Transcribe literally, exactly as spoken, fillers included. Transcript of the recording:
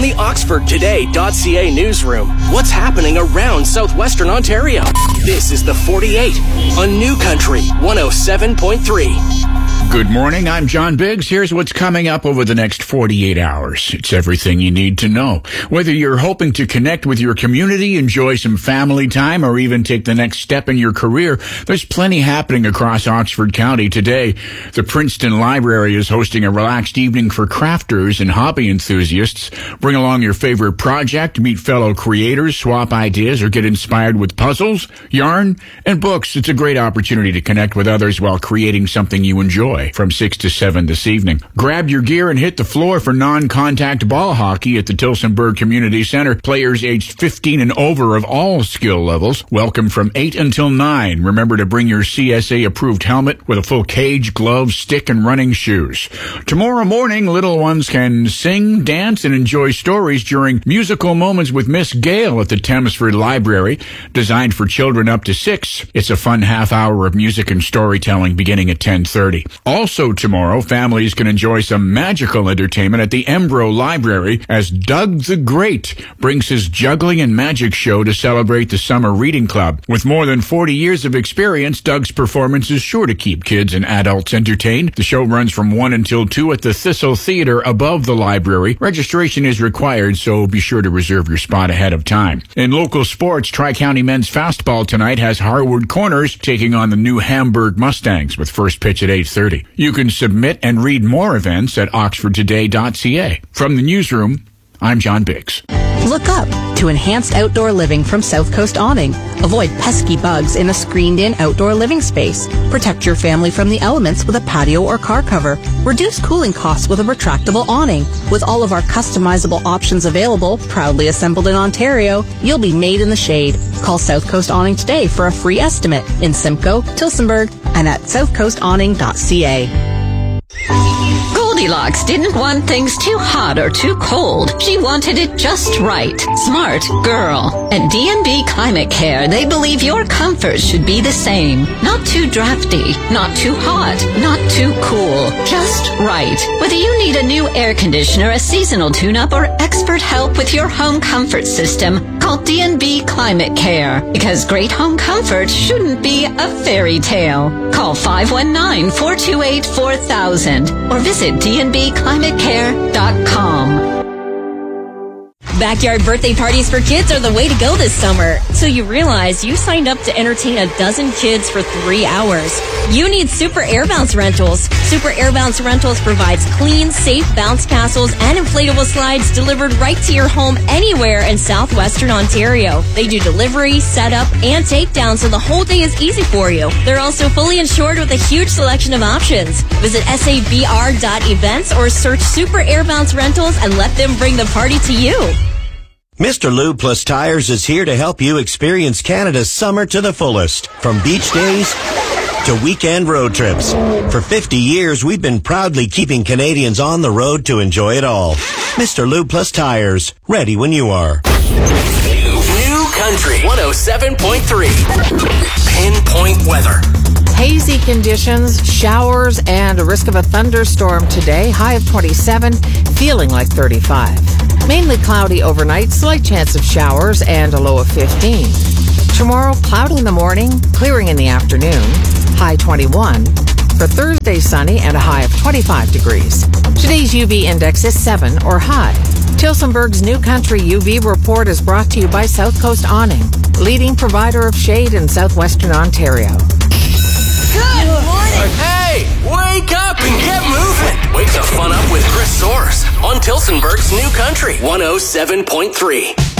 the Oxford Today dot C A newsroom. What's happening around southwestern Ontario? This is the forty-eight on New Country one oh seven point three. Good morning, I'm John Biggs. Here's what's coming up over the next forty-eight hours. It's everything you need to know. Whether you're hoping to connect with your community, enjoy some family time, or even take the next step in your career, there's plenty happening across Oxford County today. The Princeton Library is hosting a relaxed evening for crafters and hobby enthusiasts. Bring along your favorite project, meet fellow creators, swap ideas, or get inspired with puzzles, yarn, and books. It's a great opportunity to connect with others while creating something you enjoy. From six to seven this evening. Grab your gear and hit the floor for non-contact ball hockey at the Tillsonburg Community Center. Players aged fifteen and over of all skill levels. Welcome from eight until nine. Remember to bring your C S A-approved helmet with a full cage, gloves, stick, and running shoes. Tomorrow morning, little ones can sing, dance, and enjoy stories during musical moments with Miss Gale at the Thamesford Library. Designed for children up to six, it's a fun half hour of music and storytelling beginning at ten thirty. Also tomorrow, families can enjoy some magical entertainment at the Embro Library as Doug the Great brings his juggling and magic show to celebrate the Summer Reading Club. With more than forty years of experience, Doug's performance is sure to keep kids and adults entertained. The show runs from one until two at the Thistle Theatre above the library. Registration is required, so be sure to reserve your spot ahead of time. In local sports, Tri-County men's fastball tonight has Harwood Corners taking on the New Hamburg Mustangs with first pitch at eight thirty. You can submit and read more events at Oxford Today dot C A. From the newsroom, I'm John Biggs. Look up to enhanced outdoor living from South Coast Awning. Avoid pesky bugs in a screened-in outdoor living space. Protect your family from the elements with a patio or car cover. Reduce cooling costs with a retractable awning. With all of our customizable options available, proudly assembled in Ontario, you'll be made in the shade. Call South Coast Awning today for a free estimate in Simcoe, Tillsonburg, and at south coast awning dot C A. Goldilocks didn't want things too hot or too cold. She wanted it just right. Smart girl. At D and B Climate Care, they believe your comfort should be the same. Not too drafty, not too hot, not too cool. Just right. Whether you need a new air conditioner, a seasonal tune-up, or expert help with your home comfort system, call D and B Climate Care. Because great home comfort shouldn't be a fairy tale. Call five one nine, four two eight, four thousand or visit d and b climate care dot com. Backyard birthday parties for kids are the way to go this summer. So you realize you signed up to entertain a dozen kids for three hours. You need Super Air Bounce Rentals. Super Air Bounce Rentals provides clean, safe bounce castles and inflatable slides delivered right to your home anywhere in southwestern Ontario. They do delivery, setup, and takedown so the whole day is easy for you. They're also fully insured with a huge selection of options. Visit S A B R dot events or search Super Air Bounce Rentals and let them bring the party to you. Mister Lube Plus Tires is here to help you experience Canada's summer to the fullest. From beach days to weekend road trips. For fifty years, we've been proudly keeping Canadians on the road to enjoy it all. Mister Lube Plus Tires, ready when you are. New, New Country one oh seven point three. Pinpoint weather. Hazy conditions, showers, and a risk of a thunderstorm today. High of twenty-seven, feeling like thirty-five. Mainly cloudy overnight, slight chance of showers, and a low of fifteen. Tomorrow, cloudy in the morning, clearing in the afternoon. High twenty-one. For Thursday, sunny and a high of twenty-five degrees. Today's U V index is seven or high. Tillsonburg's New Country U V report is brought to you by South Coast Awning, leading provider of shade in southwestern Ontario. Good morning. Hey, wake up and get moving. Wake the fun up with Chris Soares on Tillsonburg's New Country one oh seven point three.